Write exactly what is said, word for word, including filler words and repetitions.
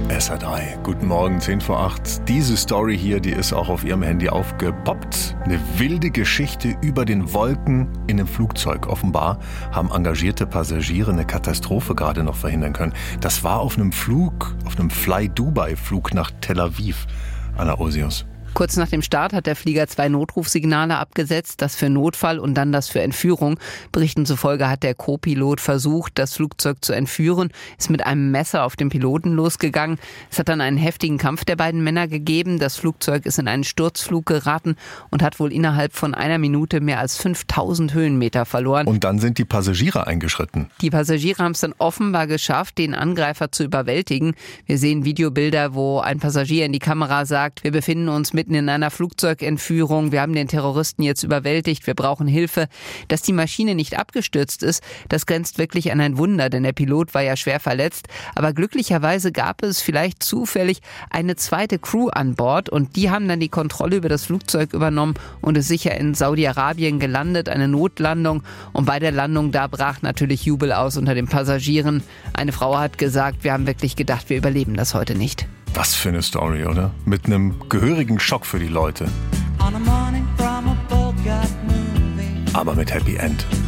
S R drei. Guten Morgen, zehn vor acht. Diese Story hier, die ist auch auf Ihrem Handy aufgepoppt. Eine wilde Geschichte über den Wolken in einem Flugzeug. Offenbar haben engagierte Passagiere eine Katastrophe gerade noch verhindern können. Das war auf einem Flug, auf einem Fly-Dubai-Flug nach Tel Aviv. Anna Osius. Kurz nach dem Start hat der Flieger zwei Notrufsignale abgesetzt, das für Notfall und dann das für Entführung. Berichten zufolge hat der Co-Pilot versucht, das Flugzeug zu entführen, ist mit einem Messer auf den Piloten losgegangen. Es hat dann einen heftigen Kampf der beiden Männer gegeben. Das Flugzeug ist in einen Sturzflug geraten und hat wohl innerhalb von einer Minute mehr als fünftausend Höhenmeter verloren. Und dann sind die Passagiere eingeschritten. Die Passagiere haben es dann offenbar geschafft, den Angreifer zu überwältigen. Wir sehen Videobilder, wo ein Passagier in die Kamera sagt, wir befinden uns mitten in einer Flugzeugentführung, wir haben den Terroristen jetzt überwältigt, wir brauchen Hilfe. Dass die Maschine nicht abgestürzt ist, das grenzt wirklich an ein Wunder, denn der Pilot war ja schwer verletzt. Aber glücklicherweise gab es vielleicht zufällig eine zweite Crew an Bord und die haben dann die Kontrolle über das Flugzeug übernommen und ist sicher in Saudi-Arabien gelandet, eine Notlandung. Und bei der Landung, da brach natürlich Jubel aus unter den Passagieren. Eine Frau hat gesagt, wir haben wirklich gedacht, wir überleben das heute nicht. Was für eine Story, oder? Mit einem gehörigen Schock für die Leute. Aber mit Happy End.